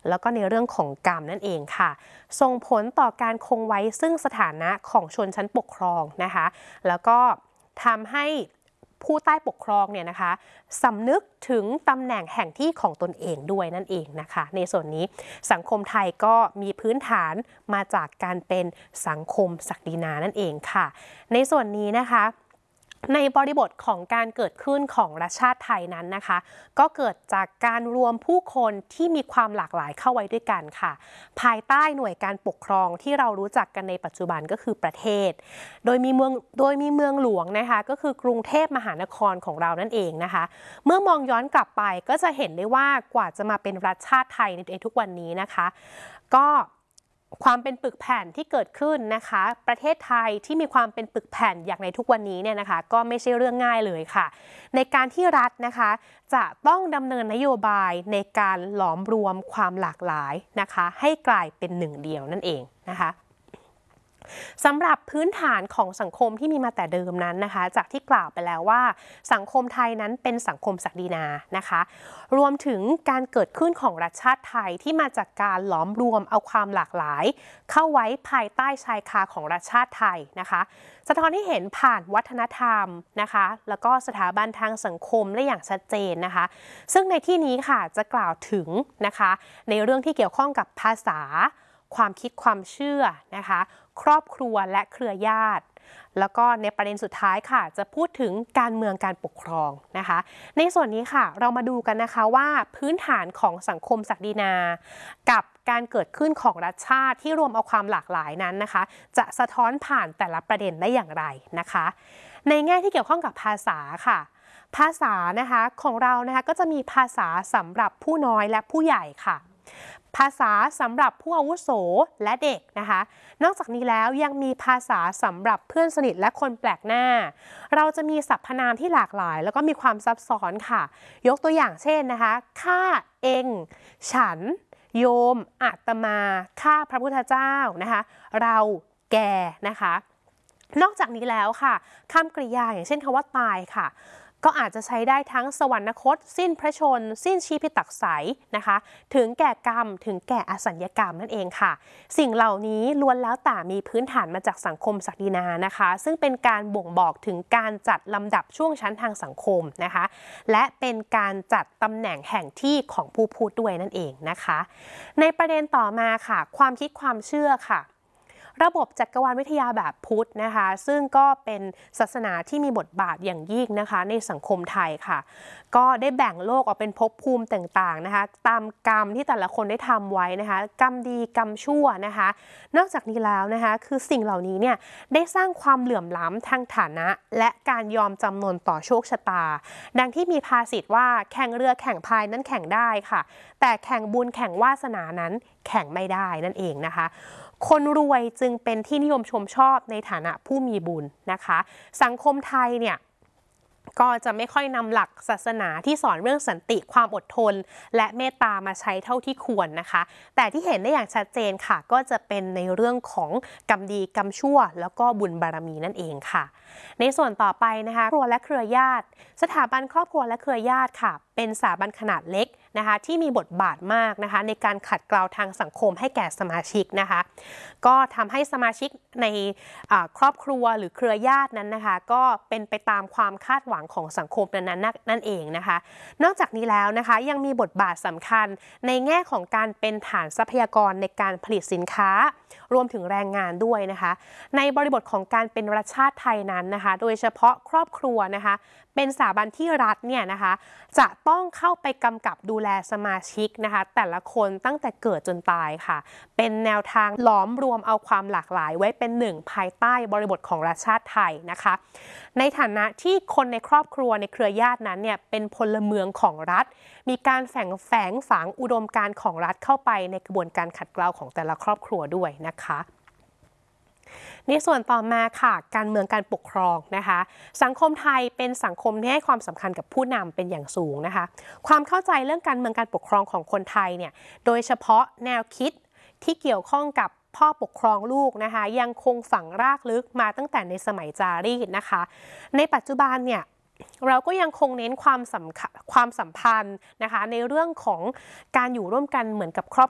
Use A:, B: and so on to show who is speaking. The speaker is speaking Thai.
A: แล้วก็ในเรื่องของกรรมนั่นเองค่ะส่งผลต่อการคงไว้ซึ่งสถานะของชนชั้นปกครองนะคะแล้วก็ทำให้ผู้ใต้ปกครองเนี่ยนะคะสำนึกถึงตำแหน่งแห่งที่ของตนเองด้วยนั่นเองนะคะในส่วนนี้สังคมไทยก็มีพื้นฐานมาจากการเป็นสังคมศักดินานั่นเองค่ะในส่วนนี้นะคะในบริบทของการเกิดขึ้นของรัฐชาติไทยนั้นนะคะก็เกิดจากการรวมผู้คนที่มีความหลากหลายเข้าไว้ด้วยกันค่ะภายใต้หน่วยการปกครองที่เรารู้จักกันในปัจจุบันก็คือประเทศโดยมีเมืองหลวงนะคะก็คือกรุงเทพมหานครของเรานั่นเองนะคะเมื่อมองย้อนกลับไปก็จะเห็นได้ว่ากว่าจะมาเป็นรัฐชาติไทยในทุกวันนี้นะคะก็ความเป็นปึกแผ่นที่เกิดขึ้นนะคะประเทศไทยที่มีความเป็นปึกแผ่นอย่างในทุกวันนี้เนี่ยนะคะก็ไม่ใช่เรื่องง่ายเลยค่ะในการที่รัฐนะคะจะต้องดำเนินนโยบายในการหลอมรวมความหลากหลายนะคะให้กลายเป็นหนึ่งเดียวนั่นเองนะคะสำหรับพื้นฐานของสังคมที่มีมาแต่เดิมนั้นนะคะจากที่กล่าวไปแล้วว่าสังคมไทยนั้นเป็นสังคมศักดินานะคะรวมถึงการเกิดขึ้นของรัฐชาติไทยที่มาจากการหลอมรวมเอาความหลากหลายเข้าไว้ภายใต้ชายคาของรัฐชาติไทยนะคะสะท้อนให้เห็นผ่านวัฒนธรรมนะคะแล้วก็สถาบันทางสังคมและอย่างชัดเจนนะคะซึ่งในที่นี้ค่ะจะกล่าวถึงนะคะในเรื่องที่เกี่ยวข้องกับภาษาความคิดความเชื่อนะคะครอบครัวและเครือญาติแล้วก็ในประเด็นสุดท้ายค่ะจะพูดถึงการเมืองการปกครองนะคะในส่วนนี้ค่ะเรามาดูกันนะคะว่าพื้นฐานของสังคมศักดินากับการเกิดขึ้นของรัฐชาติที่รวมเอาความหลากหลายนั้นนะคะจะสะท้อนผ่านแต่ละประเด็นได้อย่างไรนะคะในแง่ที่เกี่ยวข้องกับภาษาค่ะภาษานะคะของเรานะคะก็จะมีภาษาสำหรับผู้น้อยและผู้ใหญ่ค่ะภาษาสำหรับผู้อาวุโสและเด็กนะคะนอกจากนี้แล้วยังมีภาษาสำหรับเพื่อนสนิทและคนแปลกหน้าเราจะมีสรรพนามที่หลากหลายแล้วก็มีความซับซ้อนค่ะยกตัวอย่างเช่นนะคะข้าเองฉันโยมอาตมาข้าพระพุทธเจ้านะคะเราแกนะคะนอกจากนี้แล้วค่ะคำกริยาอย่างเช่นคำว่าตายค่ะก็อาจจะใช้ได้ทั้งสวรรคตสิ้นพระชนสิ้นชีพิตักไสนะคะถึงแก่กรรมถึงแก่อสัญญกรรมนั่นเองค่ะสิ่งเหล่านี้ล้วนแล้วแต่มีพื้นฐานมาจากสังคมศักดินานะคะซึ่งเป็นการบ่งบอกถึงการจัดลำดับช่วงชั้นทางสังคมนะคะและเป็นการจัดตำแหน่งแห่งที่ของผู้พูดด้วยนั่นเองนะคะในประเด็นต่อมาค่ะความคิดความเชื่อค่ะระบบจักรวาลวิทยาแบบพุทธนะคะซึ่งก็เป็นศาสนาที่มีบทบาทอย่างยิ่งนะคะในสังคมไทยค่ะก็ได้แบ่งโลกออกเป็นภพภูมิต่างๆนะคะตามกรรมที่แต่ละคนได้ทำไว้นะคะกรรมดีกรรมชั่วนะคะนอกจากนี้แล้วนะคะคือสิ่งเหล่านี้เนี่ยได้สร้างความเหลื่อมล้ำทางฐานะและการยอมจำนนต่อโชคชะตาดังที่มีภาษิตว่าแข่งเรือแข่งพายนั้นแข่งได้ค่ะแต่แข่งบุญแข่งวาสนานั้นแข่งไม่ได้นั่นเองนะคะคนรวยจึงเป็นที่นิยมชมชอบในฐานะผู้มีบุญนะคะสังคมไทยเนี่ยก็จะไม่ค่อยนำหลักศาสนาที่สอนเรื่องสันติความอดทนและเมตตามาใช้เท่าที่ควรนะคะแต่ที่เห็นได้อย่างชัดเจนค่ะก็จะเป็นในเรื่องของกรรมดีกรรมชั่วแล้วก็บุญบารมีนั่นเองค่ะในส่วนต่อไปนะคะครอบครัวและเครือญาติสถาบันครอบครัวและเครือญาติค่ะเป็นสถาบันขนาดเล็กนะคะที่มีบทบาทมากนะคะในการขัดเกลาทางสังคมให้แก่สมาชิกนะคะก็ทำให้สมาชิกในครอบครัวหรือเครือญาตินั้นนะคะก็เป็นไปตามความคาดหวังของสังคมนั้นนั่นเองนะคะนอกจากนี้แล้วนะคะยังมีบทบาทสำคัญในแง่ของการเป็นฐานทรัพยากรในการผลิตสินค้ารวมถึงแรงงานด้วยนะคะในบริบทของการเป็นรัฐชาติไทยนั้นนะคะโดยเฉพาะครอบครัวนะคะเป็นสถาบันที่รัฐเนี่ยนะคะจะต้องเข้าไปกำกับดูแลสมาชิกนะคะแต่ละคนตั้งแต่เกิดจนตายค่ะเป็นแนวทางหลอมรวมเอาความหลากหลายไว้เป็นหนึ่งภายใต้บริบทของรัฐชาติไทยนะคะในฐานะที่คนในครอบครัวในเครือญาตินั้นเนี่ยเป็นพลเมืองของรัฐมีการแฝงฝังอุดมการณ์ของรัฐเข้าไปในกระบวนการขัดเกลาของแต่ละครอบครัวด้วยนะคะในส่วนต่อมาค่ะการเมืองการปกครองนะคะสังคมไทยเป็นสังคมที่ให้ความสำคัญกับผู้นำเป็นอย่างสูงนะคะความเข้าใจเรื่องการเมืองการปกครองของคนไทยเนี่ยโดยเฉพาะแนวคิดที่เกี่ยวข้องกับพ่อปกครองลูกนะคะยังคงฝังรากลึกมาตั้งแต่ในสมัยจารีตนะคะในปัจจุบันเนี่ยเราก็ยังคงเน้นความสัมพันธ์นะคะในเรื่องของการอยู่ร่วมกันเหมือนกับครอบ